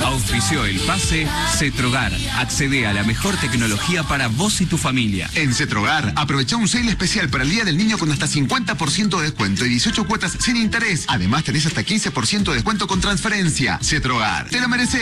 Auspició el pase Cetrogar. Accede a la mejor tecnología para vos y tu familia. En Cetrogar, aprovecha un sale especial para el Día del Niño con hasta 50% de descuento y 18 cuotas sin interés. Además, tenés hasta 15% de descuento con transferencia. Cetrogar, te lo mereces.